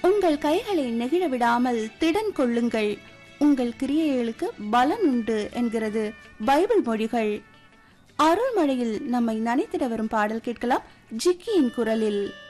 உங்கள் கைகளை நெகிழ விடாமல் திடன் கொள்ளுங்கள், உங்கள் கிரியைகளுக்கு பலன் உண்டு என்கிறது பைபிள் மொழிகள். அருள்மழையில் நம்மை நனைத்திட வரும் பாடல் கேட்கலாம் ஜிக்கியின் குரலில்.